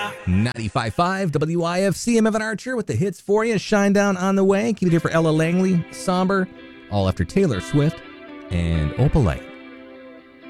95.5 WIFC. I'm Evan Archer with the hits for you. Shine Down on the way. Keep it here for Ella Langley, Somber, all after Taylor Swift and Opalite.